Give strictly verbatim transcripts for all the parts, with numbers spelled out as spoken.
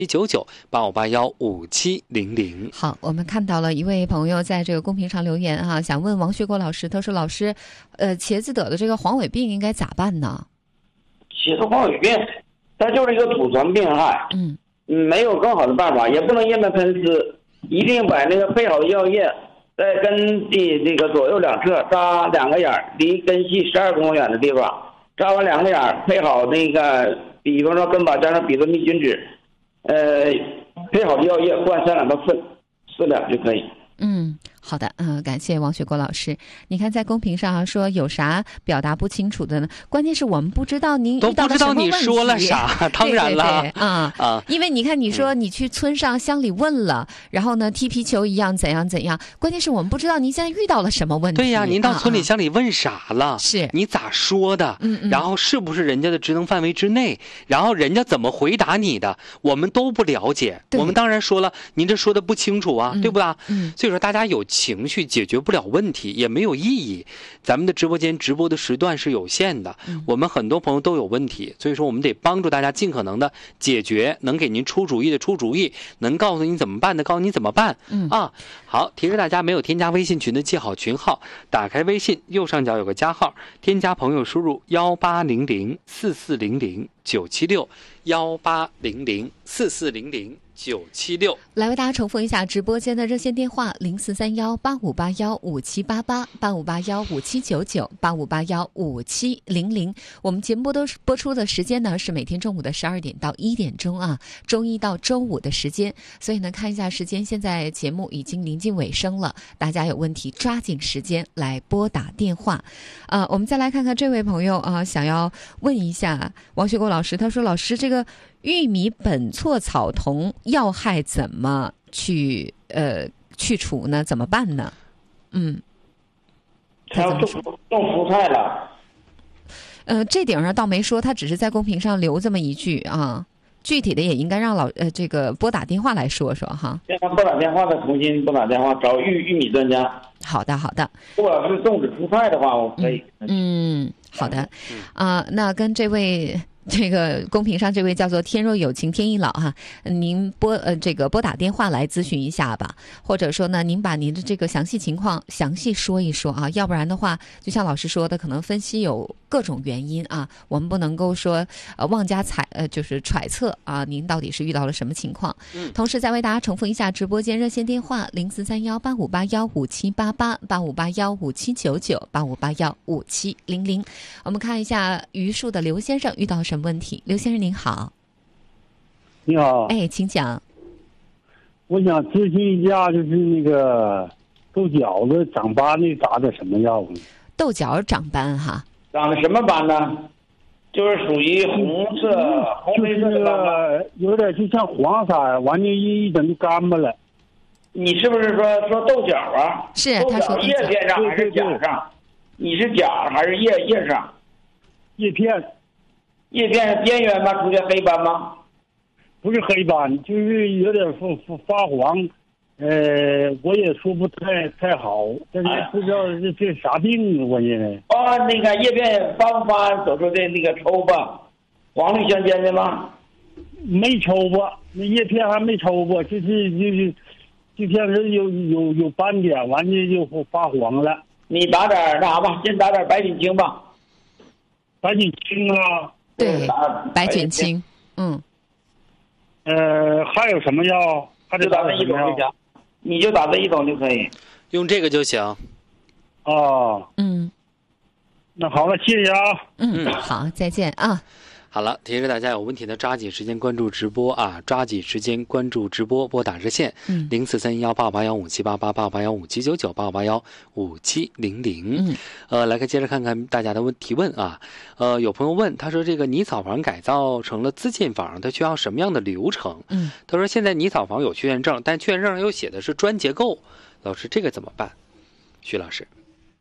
七九九八五八幺五七零零。 好，我们看到了一位朋友在这个公屏上留言哈、啊，想问王学国老师，他说老师，呃，茄子得的这个黄痿病应该咋办呢？ 茄子黄痿病，它就是一个土传病害， 嗯嗯，没有更好的办法，也不能叶面喷丝，一定把那个配好的药液在根的这个左右两侧扎两个眼儿，离根系十二公分远的地方，扎完两个眼儿，配好那个，比方说根把加上比罗密菌酯，呃，配好的药液灌三两到四四两就可以。 嗯，好的，嗯、呃，感谢王学国老师。你看在公屏上、啊、说有啥表达不清楚的呢？关键是我们不知道您遇到了什么问题， 都不知道你说了啥，当然了， 对对对啊啊！因为你看，你说你去村上乡里问了，嗯、然后呢踢皮球一样怎样怎样，关键是我们不知道您现在遇到了什么问题。 对呀、啊，您到村里乡里问啥了？ 啊、是你咋说的？ 嗯嗯， 然后是不是人家的职能范围之内？然后人家怎么回答你的？我们都不了解。我们当然说了，您这说的不清楚啊， 嗯、 对不啦？ 嗯， 所以说大家有情绪解决不了问题也没有意义。咱们的直播间直播的时段是有限的， 嗯、 我们很多朋友都有问题，所以说我们得帮助大家尽可能的解决，能给您出主意的出主意，能告诉你怎么办的告诉你怎么办。 嗯啊，好，提示大家没有添加微信群的记好群号，打开微信右上角有个加号，添加朋友输入幺八零零四四零零九七六幺八零零四四零零九七六。 来为大家重复一下直播间的热线电话：零四三幺八五八幺五七八八八五八幺五七九九八五八幺五七零零。我们节目都播出的时间呢是每天中午的十二点到一点钟啊，周一到周五的时间。所以呢，看一下时间，现在节目已经临近尾声了，大家有问题抓紧时间来拨打电话。啊，我们再来看看这位朋友啊，想要问一下王学国老师，他说：“老师，这个玉米本错草酮药害怎么去呃去除呢？怎么办呢？”嗯， 他要种种蔬菜了。 呃，这顶上倒没说，他只是在公屏上留这么一句啊。具体的也应该让老呃这个拨打电话来说说哈。 让他拨打电话，再重新拨打电话找玉玉米专家。 好的，好的。 如果是种植蔬菜的话，我可以。 嗯，嗯好的。啊、呃，那跟这位。这个公屏上这位叫做天若有情天亦老哈，您拨呃这个拨打电话来咨询一下吧，或者说呢，您把您的这个详细情况详细说一说啊，要不然的话，就像老师说的，可能分析有各种原因啊，我们不能够说呃妄加猜呃就是揣测啊，您到底是遇到了什么情况。 嗯， 同时再为大家重复一下直播间热线电话：零四三幺八五八幺五七八八八五八幺五七九九八五八幺五七零零。我们看一下榆树的刘先生遇到什么问题？刘先生您好。 你好。 哎，请讲。 我想咨询一下，就是那个豆角子长斑的打点什么药呢？ 豆角长斑哈。 长的什么斑呢？就是属于红色、嗯、红黑色的斑斑， 有点就像黄色，完了一一整就干巴了。 你是不是说说豆角啊？ 是， 豆角叶片上还是甲上？你是甲还是叶叶上？ 叶片。 叶片边缘吗？出现黑斑吗？ 不是黑斑，就是有点发发发黄。呃，我也说不太太好，但是不知道这这啥病，关键是。 哦，那个叶片发不发所说的那个抽吧，黄绿相间的吗？ 没抽吧，那叶片还没抽吧，就是就是就像是有有有斑点，完了就发黄了。 你打点那啥吧，先打点白菌清吧。 白菌清啊。 对，白菌清，嗯， 呃，还有什么药？还得打这一种就行，你就打这一种就可以， 用这个就行。 哦， 嗯， 那好了，谢谢啊。 嗯，好，再见啊。 好了，提示大家有问题的抓紧时间关注直播啊，抓紧时间关注直播，拨打热线零四三幺八五八幺五七八八八五八幺五七九九八五八幺五七零零。嗯，呃，来看接着看看大家的问提问啊。呃，有朋友问，他说这个泥草房改造成了自建房，它需要什么样的流程？ 嗯， 他说现在泥草房有确认证，但确认证上又写的是砖结构，老师这个怎么办？徐老师。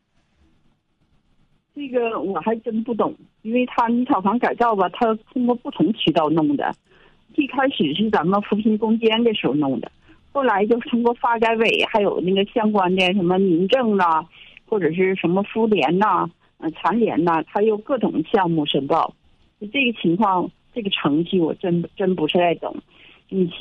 这个我还真不懂，因为他泥草房改造吧，他通过不同渠道弄的。一开始是咱们扶贫攻坚的时候弄的，后来就通过发改委还有那个相关的什么民政啦，或者是什么妇联呐、呃残联呐，他有各种项目申报。这个情况，这个程序我真真不是太懂。 你